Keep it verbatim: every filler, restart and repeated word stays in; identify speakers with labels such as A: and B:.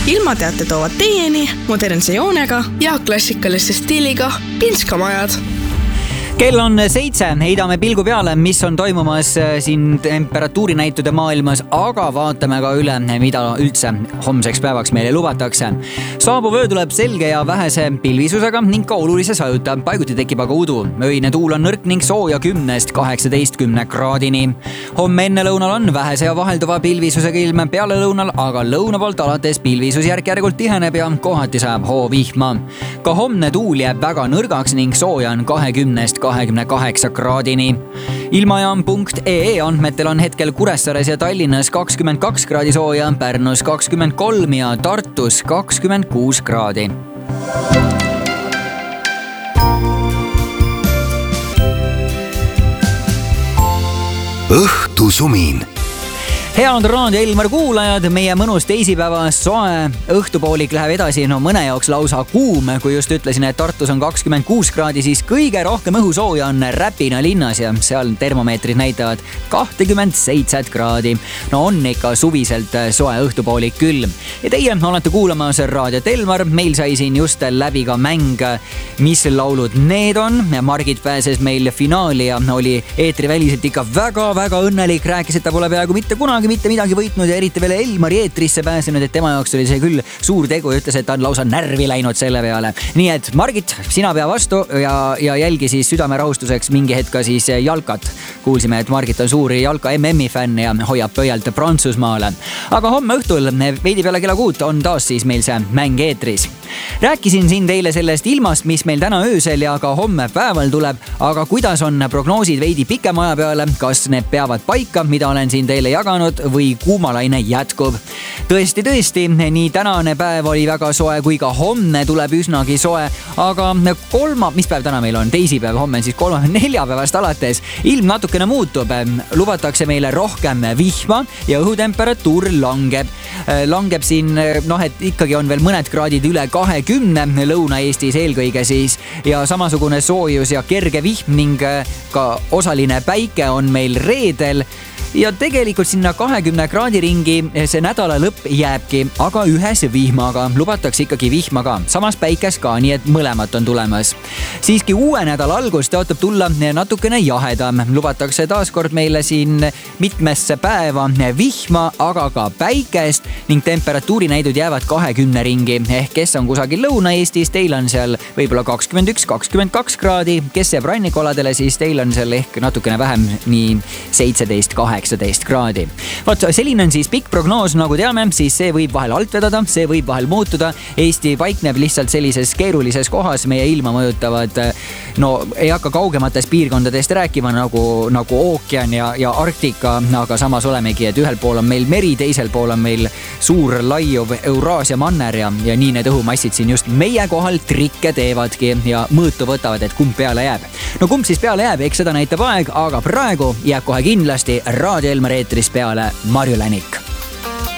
A: ilmateate toovad teieni modernse joonega
B: ja klassikaliste stiiliga Pinskamajad.
C: Kell on seitse, heidame pilgu peale, mis on toimumas siin temperatuurinäitude maailmas, aga vaatame ka üle, mida üldse homseks päevaks meile lubatakse. Saabuv öö tuleb selge ja vähese pilvisusega ning ka olulise sajuta. Paiguti tekib aga udu. Öine tuul on nõrk ning sooja kümnest kaheksateistkümne kraadini. Homme enne lõunal on vähese ja vahelduva pilvisusega ilm, peale lõunal aga lõuna poolt alates pilvisus järk-järgult tiheneb ja kohati sajab hoovihma. Ka homne tuul jääb väga nõrgaks ning sooja on kahekümnest kahekümne kaheksa kraadini. Ilmajaam punkt ee andmetel on hetkel Kuressaares ja Tallinnas kakskümmend kaks kraadi sooja, Pärnus kakskümmend kolm ja Tartus kakskümmend kuus kraadi.
D: Õhtusumin.
C: Head Raadio Elmar kuulajad, meie mõnus teisipäeva soe õhtupoolik läheb edasi, no mõne jaoks lausa kuum, kui just ütlesin, et Tartus on kakskümmend kuus kraadi, siis kõige rohkem õhusooja on Räpina linnas ja seal termomeetrid näitavad kakskümmend seitse kraadi. No on ikka suviselt soe õhtupoolik küll. Ja teie olete kuulamas Raadio Elmar, meil sai siin just läbi ka mäng, mis laulud need on. Margit pääses meil finaali ja oli eetriväliselt ikka väga-väga õnnelik, rääkis, et ta pole peaaegu mitte kunagi mitte midagi võitnud ja eriti veel Elmari eetrisse pääsenud, et tema jaoks oli see küll suur tegu ja ütles, et ta on lausa närvi läinud selle peale. Nii et Margit, sina pea vastu ja, ja jälgi siis südame rahustuseks mingi hetk siis jalkat. Kuulsime, et Margit on suuri jalka M M-i fänn ja hoiab pöialt Prantsusmaale. Aga homme õhtul veidi peale kella kuut on taas siis meil see mäng eetris. Rääkisin siin teile sellest ilmast, mis meil täna öösel ja ka homme päeval tuleb, aga kuidas on prognoosid veidi pikema aja peale, kas need peavad paika, mida olen siin teile jaganud või kuumalaine jätkub. Tõesti, tõesti, nii tänane päev oli väga soe kui ka homne tuleb üsnagi soe, aga kolma, mis päev täna meil on? Teisipäev, homme siis kolma, neljapäevast alates ilm natukene muutub. Lubatakse meile rohkem vihma ja õhutemperatuur langeb. Langeb siin, noh, et ikkagi on veel mõned kraadid üle kahekümne Lõuna-Eestis eelkõige siis ja samasugune soojus ja kerge vihm ning ka osaline päike on meil reedel. Ja tegelikult sinna kahekümne kraadi ringi see nädala lõpp jääbki, aga ühes vihmaga. Lubatakse ikkagi vihma ka, samas päikes ka, nii et mõlemat on tulemas. Siiski uue nädala algus tõotab tulla natukene jahedam. Lubatakse taaskord meile siin mitmesse päeva vihma, aga ka päikest ning temperatuurinäidud jäävad kahekümne ringi. Ehk kes on kusagil Lõuna-Eestis, teil on seal võib-olla kakskümmend üks kakskümmend kaks kraadi. Kes jääb rannikoladele, siis teil on seal ehk natukene vähem, nii seitseteist kaheksateist kraadi. Vot, selline on siis pikk prognoos, nagu teame, siis see võib vahel alt vedada, see võib vahel muutuda. Eesti paikneb lihtsalt sellises keerulises kohas, meie ilma mõjutavad, no ei hakka kaugematest piirkondadest rääkima nagu, nagu ookean ja, ja Arktika, aga samas olemegi, et ühel pool on meil meri, teisel pool on meil suur laiuv Euraasia manner ja, ja nii need õhumassid siin just meie kohal trikke teevadki ja mõõtu võtavad, et kumb peale jääb. No kumb siis peale jääb, eks seda näitab aeg, aga praegu jääb kohe kindlasti Raadio Elmar eetris peale Marju Länik.